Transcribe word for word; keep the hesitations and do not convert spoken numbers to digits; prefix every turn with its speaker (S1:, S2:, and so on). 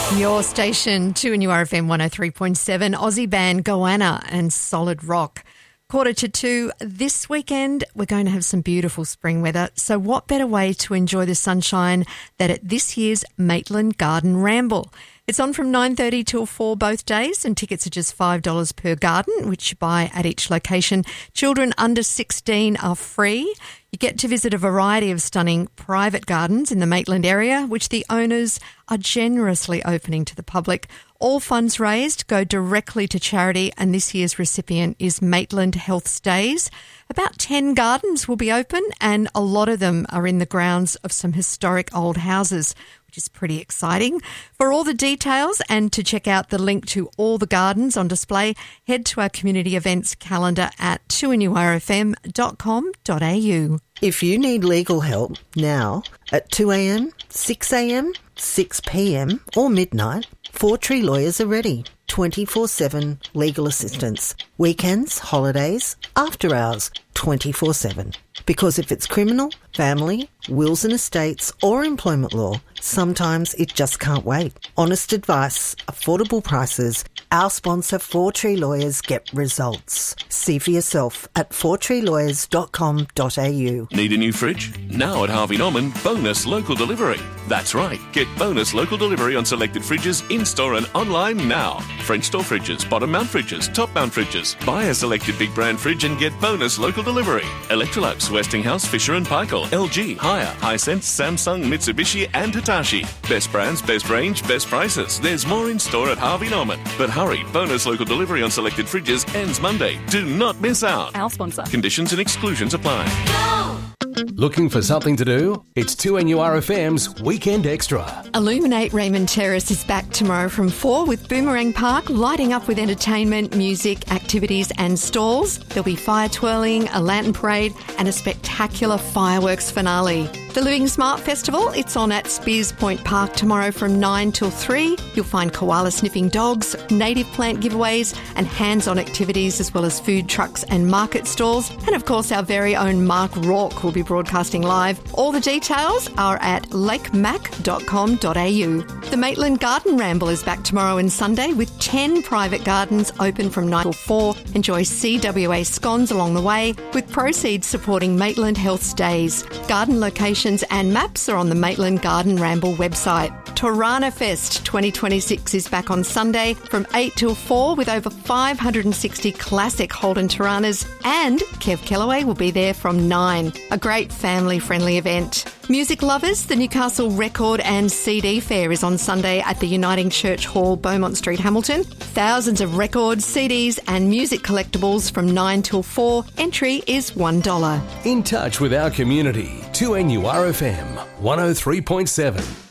S1: Your station, two N U R F M one oh three point seven, Aussie band Goanna and Solid Rock. Quarter to two. This weekend, we're going to have some beautiful spring weather. So what better way to enjoy the sunshine than at this year's Maitland Garden Ramble? It's on from nine thirty till four both days, and tickets are just five dollars per garden, which you buy at each location. Children under sixteen are free. You get to visit a variety of stunning private gardens in the Maitland area, which the owners are generously opening to the public. All funds raised go directly to charity, and this year's recipient is Maitland Health Stays. About ten gardens will be open, and a lot of them are in the grounds of some historic old houses, which is pretty exciting. For all the details and to check out the link to all the gardens on display, head to our community events calendar at two N U R F M dot com dot a u.
S2: If you need legal help now at two a.m, six a.m, six p.m or midnight, Four Tree Lawyers are ready. twenty-four seven legal assistance. Weekends, holidays, after hours, twenty-four seven. Because if it's criminal, family, wills and estates or employment law, sometimes it just can't wait. Honest advice, affordable prices. Our sponsor, Four Tree Lawyers, get results. See for yourself at four tree lawyers dot com dot a u.
S3: Need a new fridge? Now at Harvey Norman, bonus local delivery. That's right. Get bonus local delivery on selected fridges in-store and online now. French door fridges, bottom mount fridges, top mount fridges. Buy a selected big brand fridge and get bonus local delivery. Electrolux, Westinghouse, Fisher and Paykel, L G, Haier, Hisense, Samsung, Mitsubishi and Hitachi. Best brands, best range, best prices. There's more in store at Harvey Norman. But hurry, bonus local delivery on selected fridges ends Monday. Do not miss out.
S4: Our sponsor.
S3: Conditions and exclusions apply.
S4: Go!
S5: Looking for something to do? It's two N U R F M's Weekend Extra.
S1: Illuminate Raymond Terrace is back tomorrow from four with Boomerang Park lighting up with entertainment, music, activities and stalls. There'll be fire twirling, a lantern parade and a spectacular fireworks finale. The Living Smart Festival, it's on at Spears Point Park tomorrow from nine till three. You'll find koala sniffing dogs, native plant giveaways and hands-on activities as well as food trucks and market stalls. And of course our very own Mark Rourke will be broadcasting live. All the details are at lake mac dot com dot a u. The Maitland Garden Ramble is back tomorrow and Sunday with ten private gardens open from nine till four. Enjoy C W A scones along the way with proceeds supporting Maitland Health Stays. Garden locations and maps are on the Maitland Garden Ramble website. Torana Fest twenty twenty-six is back on Sunday from eight till four with over five hundred sixty classic Holden Toranas, and Kev Kellaway will be there from nine. A great family-friendly event. Music lovers, the Newcastle Record and C D Fair is on Sunday at the Uniting Church Hall, Beaumont Street, Hamilton. Thousands of records, C Ds and music collectibles from nine till four. Entry is one dollar.
S5: In touch with our community, two N U R F M one oh three point seven.